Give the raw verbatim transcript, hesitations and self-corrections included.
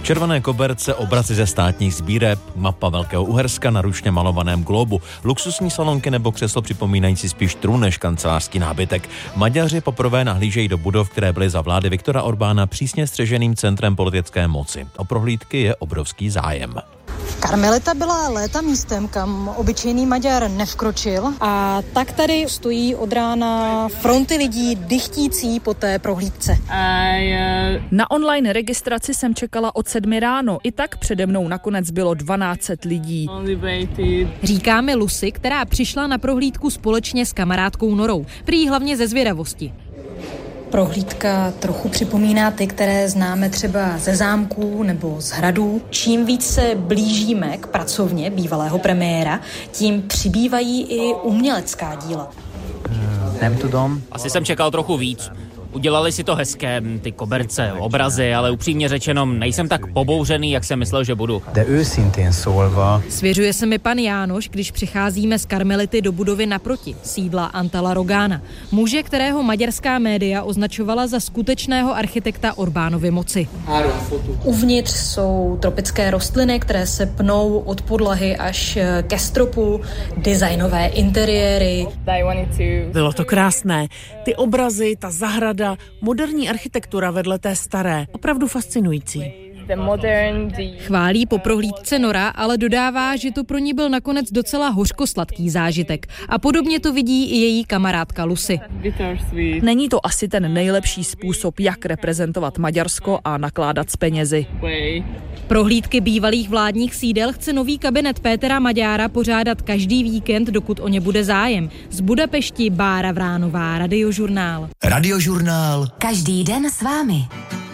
Červené koberce, obrazy ze státních sbírek, mapa Velkého Uherska na ručně malovaném globu, luxusní salonky nebo křeslo připomínající spíš trůn než kancelářský nábytek. Maďaři poprvé nahlížejí do budov, které byly za vlády Viktora Orbána přísně střeženým centrem politické moci. O prohlídky je obrovský zájem. Karmelita byla léta místem, kam obyčejný Maďar nevkročil, a tak tady stojí od rána fronty lidí dychtící po té prohlídce. Na online registraci jsem čekala od sedmi ráno, i tak přede mnou nakonec bylo dvanáct set lidí. Říká mi Lucy, která přišla na prohlídku společně s kamarádkou Norou, prý hlavně ze zvědavosti. Prohlídka trochu připomíná ty, které známe třeba ze zámků nebo z hradů. Čím víc se blížíme k pracovně bývalého premiéra, tím přibývají i umělecká díla. Jdem tu dom. Asi jsem čekal trochu víc. Udělali si to hezké, ty koberce, obrazy, ale upřímně řečeno nejsem tak pobouřený, jak jsem myslel, že budu. De őszintén szólva. Svěřuje se mi pan Jánoš, když přicházíme z Karmelity do budovy naproti, sídla Antala Rogána. Muže, kterého maďarská média označovala za skutečného architekta Orbánovy moci. Uvnitř jsou tropické rostliny, které se pnou od podlahy až ke stropu, designové interiéry. Bylo to krásné. Ty obrazy, ta zahrada, moderní architektura vedle té staré, opravdu fascinující. Chválí po prohlídce Nora, ale dodává, že to pro ní byl nakonec docela hořkosladký zážitek. A podobně to vidí i její kamarádka Lucy. Není to asi ten nejlepší způsob, jak reprezentovat Maďarsko a nakládat s penězi. Prohlídky bývalých vládních sídel chce nový kabinet Pétera Maďára pořádat každý víkend, dokud o ně bude zájem. Z Budapešti Bára Vránová, Radiožurnál. Radiožurnál. Každý den s vámi.